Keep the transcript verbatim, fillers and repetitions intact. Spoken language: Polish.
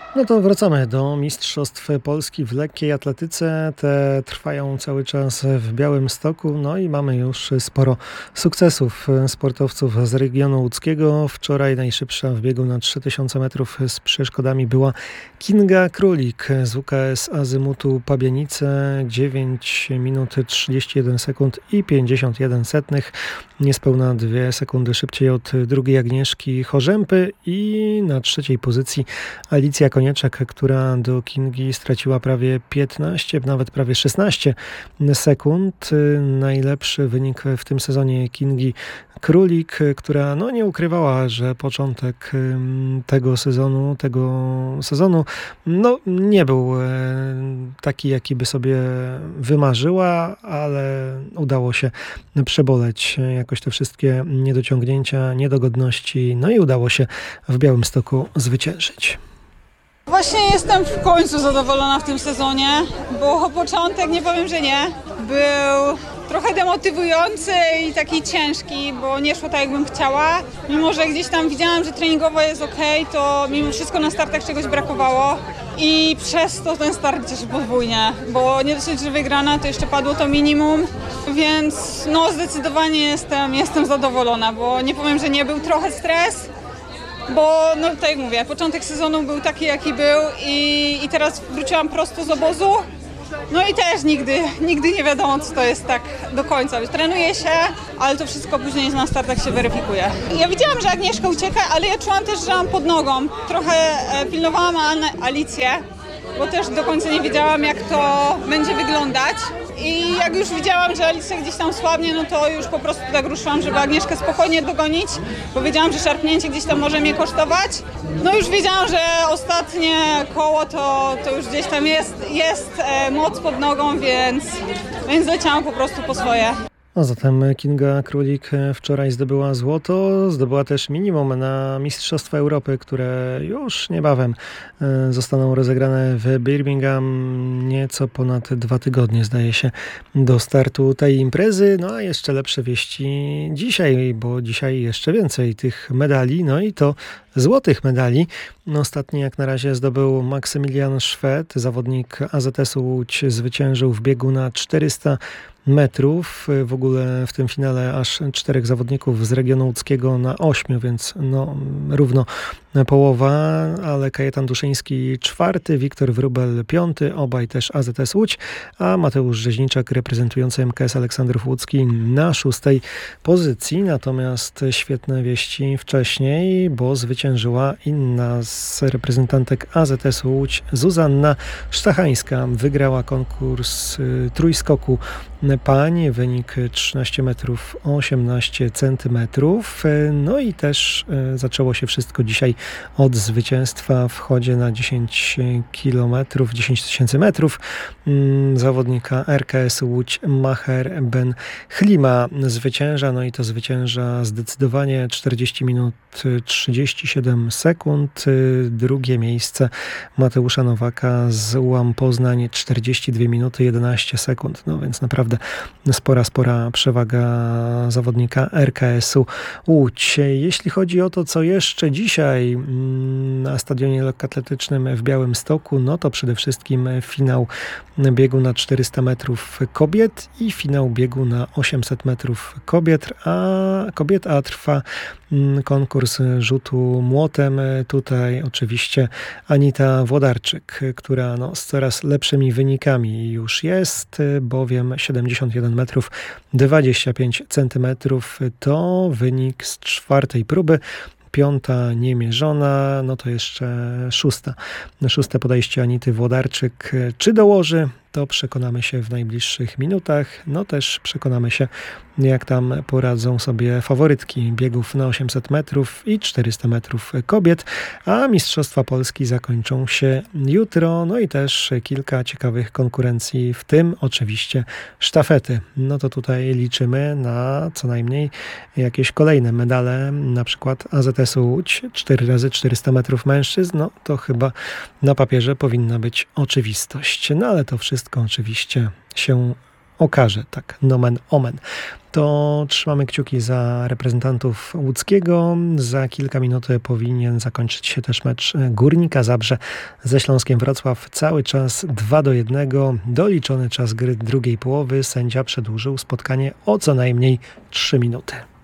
No to wracamy do Mistrzostw Polski w lekkiej atletyce. Te trwają cały czas w Białymstoku, no i mamy już sporo sukcesów sportowców z regionu łódzkiego. Wczoraj najszybsza w biegu na trzy tysiące metrów z przeszkodami była Kinga Królik z U K S Azymutu Pabianice. dziewięć minut trzydzieści jeden sekund i pięćdziesiąt jeden setnych. Niespełna dwie sekundy szybciej od drugiej Agnieszki Chorzępy i na trzeciej pozycji Alicja Konieczek, która do Kingi straciła prawie piętnaście, nawet prawie szesnaście sekund. Najlepszy wynik w tym sezonie Kingi Królik, która no nie ukrywała, że początek tego sezonu, tego sezonu no nie był taki, jaki by sobie wymarzyła, ale udało się przeboleć jakoś te wszystkie niedociągnięcia, niedogodności, no i udało się w Białymstoku zwyciężyć. Właśnie jestem w końcu zadowolona w tym sezonie, bo początek, nie powiem, że nie, był trochę demotywujący i taki ciężki, bo nie szło tak, jakbym chciała. Mimo że gdzieś tam widziałam, że treningowo jest ok, to mimo wszystko na startach czegoś brakowało i przez to ten start cieszy podwójnie, bo nie dosyć, że wygrana, to jeszcze padło to minimum, więc no zdecydowanie jestem, jestem zadowolona, bo nie powiem, że nie był trochę stres, bo no tak jak mówię, początek sezonu był taki, jaki był i, i teraz wróciłam prosto z obozu. No i też nigdy, nigdy nie wiadomo, co to jest tak do końca. Trenuje się, ale to wszystko później na startach się weryfikuje. Ja widziałam, że Agnieszka ucieka, ale ja czułam też, że mam pod nogą. Trochę pilnowałam Alicję, bo też do końca nie wiedziałam, jak to będzie wyglądać. I jak już widziałam, że Alicja gdzieś tam słabnie, no to już po prostu tak ruszyłam, żeby Agnieszkę spokojnie dogonić, bo wiedziałam, że szarpnięcie gdzieś tam może mnie kosztować. No już wiedziałam, że ostatnie koło to, to już gdzieś tam jest, jest e, moc pod nogą, więc, więc leciałam po prostu po swoje. A zatem Kinga Królik wczoraj zdobyła złoto, zdobyła też minimum na Mistrzostwa Europy, które już niebawem zostaną rozegrane w Birmingham. Nieco ponad dwa tygodnie zdaje się do startu tej imprezy. No a jeszcze lepsze wieści dzisiaj, bo dzisiaj jeszcze więcej tych medali, no i to złotych medali. Ostatni jak na razie zdobył Maksymilian Szwed, zawodnik A Z S-u Łódź, zwyciężył w biegu na czterysta metrów. W ogóle w tym finale aż czterech zawodników z regionu łódzkiego na ośmiu, więc no równo połowa, ale Kajetan Duszyński czwarty, Wiktor Wróbel piąty, obaj też A Z S Łódź, a Mateusz Rzeźniczak reprezentujący M K S Aleksandrów Łódzki na szóstej pozycji. Natomiast świetne wieści wcześniej, bo zwyciężyła inna z reprezentantek A Z S Łódź, Zuzanna Sztachańska. Wygrała konkurs trójskoku pań, wynik trzynaście metrów osiemnaście centymetrów. No i też zaczęło się wszystko dzisiaj od zwycięstwa w chodzie na dziesięć kilometrów, dziesięć tysięcy metrów zawodnika R K S Łódź Maher Ben Chlima zwycięża, no i to zwycięża zdecydowanie czterdzieści minut trzydzieści siedem sekund. Drugie miejsce Mateusza Nowaka z Ułam Poznań czterdzieści dwie minuty jedenaście sekund, no więc naprawdę spora, spora przewaga zawodnika R K S-u Łódź. Jeśli chodzi o to, co jeszcze dzisiaj na stadionie lekkoatletycznym w Białymstoku, no to przede wszystkim finał biegu na czterysta metrów kobiet i finał biegu na osiemset metrów kobiet, a kobiet, a trwa konkurs rzutu młotem. Tutaj oczywiście Anita Włodarczyk, która no, z coraz lepszymi wynikami już jest, bowiem siedemdziesiąt jeden metrów dwadzieścia pięć centymetrów to wynik z czwartej próby. Piąta niemierzona, no to jeszcze szósta. Szóste podejście Anity Włodarczyk. Czy dołoży? To przekonamy się w najbliższych minutach. No też przekonamy się, jak tam poradzą sobie faworytki biegów na osiemset metrów i czterysta metrów kobiet. A Mistrzostwa Polski zakończą się jutro. No i też kilka ciekawych konkurencji, w tym oczywiście sztafety. No to tutaj liczymy na co najmniej jakieś kolejne medale, na przykład A Z S-u Łódź, cztery razy czterysta metrów mężczyzn. No to chyba na papierze powinna być oczywistość. No ale to wszystko oczywiście się okaże, tak nomen omen. To trzymamy kciuki za reprezentantów łódzkiego. Za kilka minut powinien zakończyć się też mecz Górnika Zabrze ze Śląskiem Wrocław. Cały czas dwa do jednego. Doliczony czas gry drugiej połowy. Sędzia przedłużył spotkanie o co najmniej trzy minuty.